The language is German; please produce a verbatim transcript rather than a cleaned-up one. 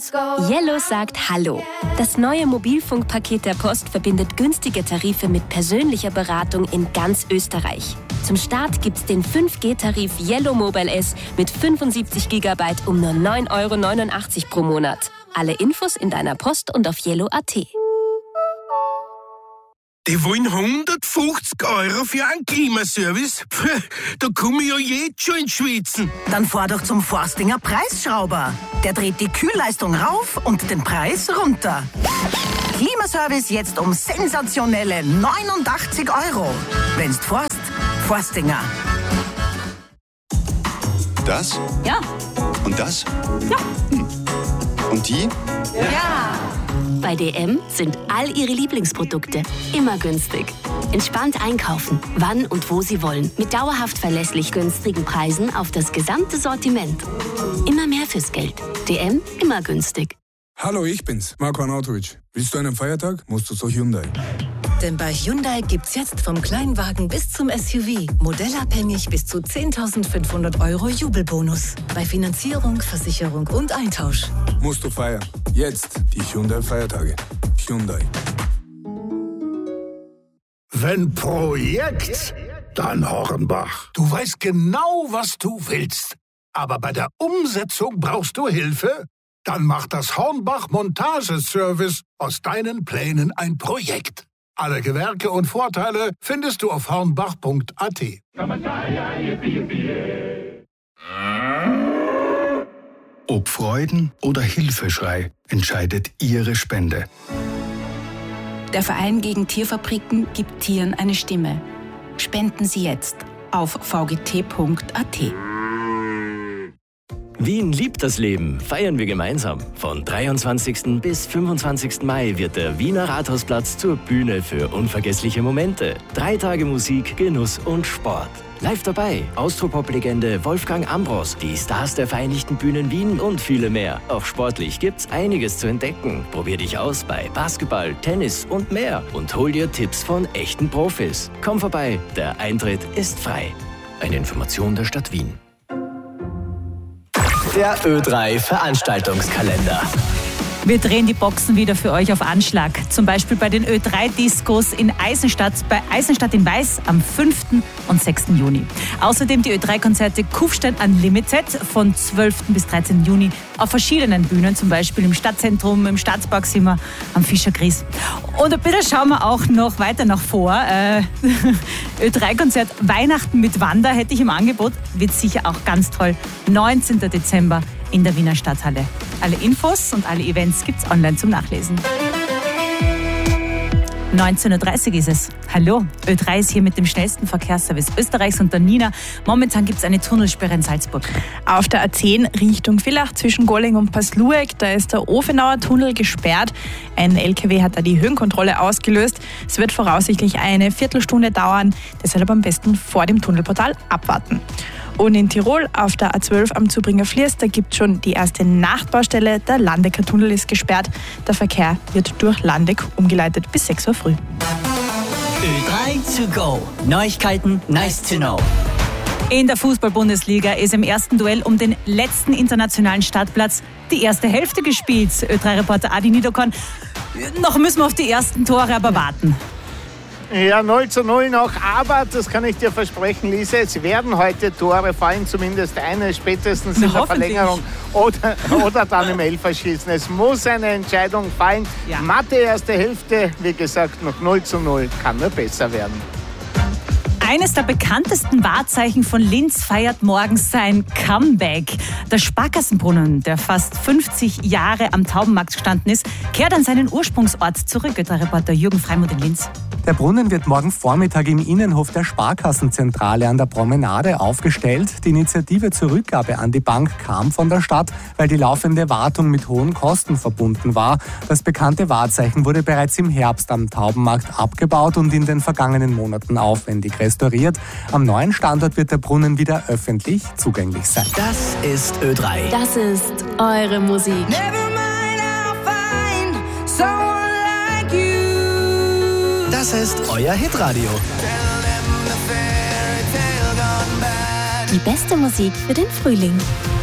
Yellow sagt Hallo. Das neue Mobilfunkpaket der Post verbindet günstige Tarife mit persönlicher Beratung in ganz Österreich. Zum Start gibt's den fünf G-Tarif Yellow Mobile S mit fünfundsiebzig Gigabyte um nur neun Euro neunundachtzig pro Monat. Alle Infos in deiner Post und auf yellow punkt at. Die wollen hundertfünfzig Euro für einen Klimaservice? Puh, da komme ich ja jetzt schon ins Schwitzen. Dann fahr doch zum Forstinger Preisschrauber. Der dreht die Kühlleistung rauf und den Preis runter. Klimaservice jetzt um sensationelle neunundachtzig Euro. Wenn's forst, Forstinger. Das? Ja. Und das? Ja. Hm. Und die? Ja. Bei D M sind all Ihre Lieblingsprodukte immer günstig. Entspannt einkaufen, wann und wo Sie wollen. Mit dauerhaft verlässlich günstigen Preisen auf das gesamte Sortiment. Immer mehr fürs Geld. D M, immer günstig. Hallo, ich bin's, Marco Arnautovic. Willst du einen Feiertag? Musst du zur Hyundai. Denn bei Hyundai gibt's jetzt vom Kleinwagen bis zum S U V modellabhängig bis zu zehntausendfünfhundert Euro Jubelbonus. Bei Finanzierung, Versicherung und Eintausch. Musst du feiern. Jetzt die Hyundai-Feiertage. Hyundai. Wenn Projekt, dann Hornbach. Du weißt genau, was du willst. Aber bei der Umsetzung brauchst du Hilfe? Dann macht das Hornbach Montageservice aus deinen Plänen ein Projekt. Alle Gewerke und Vorteile findest du auf hornbach punkt at. Ob Freuden oder Hilfeschrei entscheidet Ihre Spende. Der Verein gegen Tierfabriken gibt Tieren eine Stimme. Spenden Sie jetzt auf v g t punkt a t. Wien liebt das Leben, feiern wir gemeinsam. Von dreiundzwanzigsten bis fünfundzwanzigsten Mai wird der Wiener Rathausplatz zur Bühne für unvergessliche Momente. Drei Tage Musik, Genuss und Sport. Live dabei Austropop-Legende Wolfgang Ambros, die Stars der Vereinigten Bühnen Wien und viele mehr. Auch sportlich gibt's einiges zu entdecken. Probier dich aus bei Basketball, Tennis und mehr und hol dir Tipps von echten Profis. Komm vorbei, der Eintritt ist frei. Eine Information der Stadt Wien. Der Ö drei Veranstaltungskalender. Wir drehen die Boxen wieder für euch auf Anschlag. Zum Beispiel bei den Ö drei Discos in Eisenstadt, bei Eisenstadt in Weiß am fünften und sechsten Juni. Außerdem die Ö drei Konzerte Kufstein Unlimited von zwölften bis dreizehnten Juni auf verschiedenen Bühnen, zum Beispiel im Stadtzentrum, im Staatsparkzimmer, am Fischergries. Und ein bisschen schauen wir auch noch weiter nach vor. Äh, Ö drei Konzert Weihnachten mit Wanda hätte ich im Angebot, wird sicher auch ganz toll. neunzehnten Dezember in der Wiener Stadthalle. Alle Infos und alle Events gibt's online zum Nachlesen. neunzehn Uhr dreißig ist es. Hallo, Ö drei ist hier mit dem schnellsten Verkehrsservice Österreichs und der Nina. Momentan gibt es eine Tunnelsperre in Salzburg. Auf der A zehn Richtung Villach zwischen Golling und Paslueck, da ist der Ofenauer Tunnel gesperrt. Ein L K W hat da die Höhenkontrolle ausgelöst. Es wird voraussichtlich eine Viertelstunde dauern, deshalb am besten vor dem Tunnelportal abwarten. Und in Tirol auf der A zwölf am Zubringer Fliers, da gibt es schon die erste Nachtbaustelle. Der Landecker Tunnel ist gesperrt. Der Verkehr wird durch Landeck umgeleitet bis sechs Uhr früh. Ö drei to go. Neuigkeiten nice to know. In der Fußball-Bundesliga ist im ersten Duell um den letzten internationalen Startplatz die erste Hälfte gespielt. Ö drei Reporter Adi Niederkorn. Noch müssen wir auf die ersten Tore aber warten. Ja, null zu null noch, aber das kann ich dir versprechen, Lise, es werden heute Tore fallen, zumindest eine, spätestens in der Verlängerung oder, oder dann im Elferschießen. Es muss eine Entscheidung fallen. Ja. Matte erste Hälfte, wie gesagt, noch null zu null, kann nur besser werden. Eines der bekanntesten Wahrzeichen von Linz feiert morgen sein Comeback. Der Sparkassenbrunnen, der fast fünfzig Jahre am Taubenmarkt gestanden ist, kehrt an seinen Ursprungsort zurück. Der Reporter Jürgen Freimuth in Linz. Der Brunnen wird morgen Vormittag im Innenhof der Sparkassenzentrale an der Promenade aufgestellt. Die Initiative zur Rückgabe an die Bank kam von der Stadt, weil die laufende Wartung mit hohen Kosten verbunden war. Das bekannte Wahrzeichen wurde bereits im Herbst am Taubenmarkt abgebaut und in den vergangenen Monaten aufwendig restauriert. Am neuen Standort wird der Brunnen wieder öffentlich zugänglich sein. Das ist Ö drei. Das ist eure Musik. Das ist euer Hitradio. Die beste Musik für den Frühling.